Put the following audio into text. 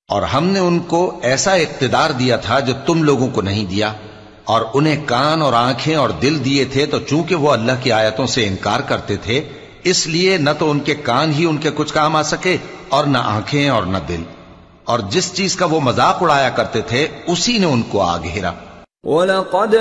और हमने उनको ऐसा इख्तिदार दिया था जो तुम लोगों को नहीं दिया, और उन्हें कान और आंखें और दिल दिए थे, तो चूंकि वो अल्लाह की आयतों से इनकार करते थे, इसलिए न तो उनके कान ही उनके कुछ काम आ सके और न आंखें और न दिल, और जिस चीज का वो मजाक उड़ाया करते थे उसी ने उनको आ घेरा।